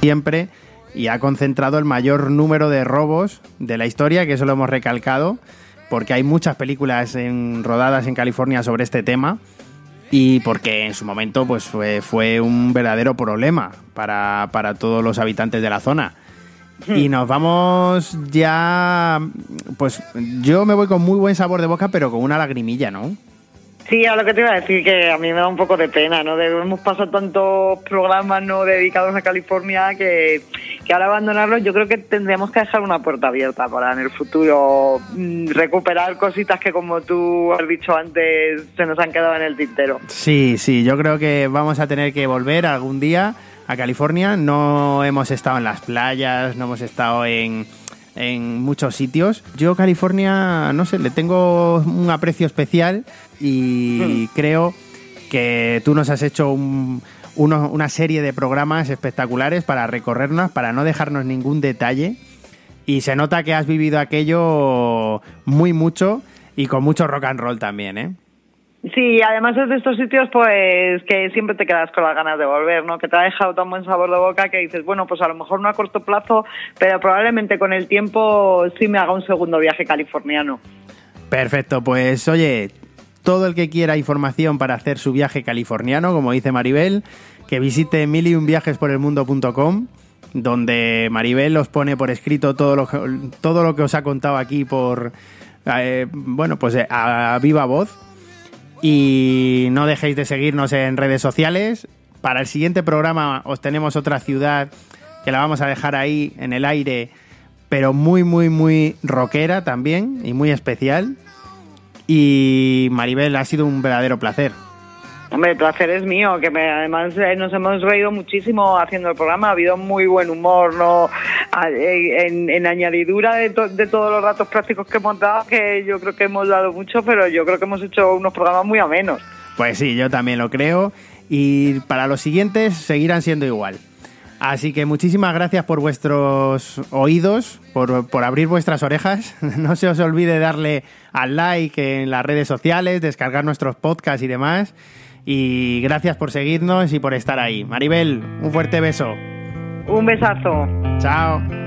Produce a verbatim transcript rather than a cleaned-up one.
siempre y ha concentrado el mayor número de robos de la historia, que eso lo hemos recalcado, porque hay muchas películas en, rodadas en California sobre este tema y porque en su momento pues fue, fue un verdadero problema para, para todos los habitantes de la zona. Y nos vamos ya, pues yo me voy con muy buen sabor de boca, pero con una lagrimilla, ¿no? Sí, a lo que te iba a decir, que a mí me da un poco de pena, ¿no? De, hemos pasado tantos programas no dedicados a California que, que ahora abandonarlos, yo creo que tendríamos que dejar una puerta abierta para en el futuro mmm, recuperar cositas que, como tú has dicho antes, se nos han quedado en el tintero. Sí, sí, yo creo que vamos a tener que volver algún día a California. No hemos estado en las playas, no hemos estado en... en muchos sitios. Yo California, no sé, le tengo un aprecio especial y mm. creo que tú nos has hecho un, uno, una serie de programas espectaculares para recorrernos, para no dejarnos ningún detalle, y se nota que has vivido aquello muy mucho y con mucho rock and roll también, ¿eh? Sí, además es de estos sitios pues que siempre te quedas con las ganas de volver, ¿no? Que te ha dejado tan buen sabor de boca que dices, bueno, pues a lo mejor no a corto plazo, pero probablemente con el tiempo sí me haga un segundo viaje californiano. Perfecto, pues oye, todo el que quiera información para hacer su viaje californiano, como dice Maribel, que visite mil y un viajes por el mundo punto com, donde Maribel os pone por escrito todo lo que, todo lo que os ha contado aquí por, eh, bueno, pues a, a viva voz. Y no dejéis de seguirnos en redes sociales. Para el siguiente programa os tenemos otra ciudad que la vamos a dejar ahí en el aire, pero muy, muy, muy rockera también y muy especial. Y Maribel, ha sido un verdadero placer. Hombre, el placer es mío, que me, además eh, nos hemos reído muchísimo haciendo el programa, ha habido muy buen humor, ¿no? En, en añadidura de, to, de todos los datos prácticos que hemos dado, que yo creo que hemos dado mucho, pero yo creo que hemos hecho unos programas muy amenos. Pues sí, yo también lo creo, y para los siguientes seguirán siendo igual. Así que muchísimas gracias por vuestros oídos, por, por abrir vuestras orejas. No se os olvide darle al like en las redes sociales, descargar nuestros podcasts y demás. Y gracias por seguirnos y por estar ahí. Maribel, un fuerte beso. Un besazo. Chao.